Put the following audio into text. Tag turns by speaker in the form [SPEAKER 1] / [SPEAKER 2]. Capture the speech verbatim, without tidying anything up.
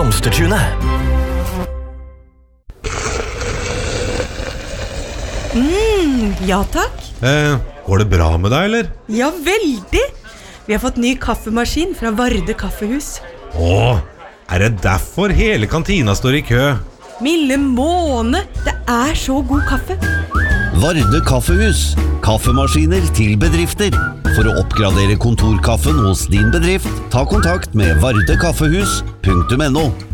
[SPEAKER 1] Blomstertunet.
[SPEAKER 2] Mm, ja takk.
[SPEAKER 3] Eh, går det bra med deg, eller?
[SPEAKER 2] Ja, veldig. Vi har fått ny kaffemaskin fra Varde Kaffehus.
[SPEAKER 3] Åh, er det derfor hele kantina står i kø?
[SPEAKER 2] Milde måne, det er så god kaffe.
[SPEAKER 4] Varde Kaffehus. Kaffemaskiner til bedrifter. For å oppgradere kontorkaffen hos din bedrift, ta kontakt med varde kaffehus punktum no.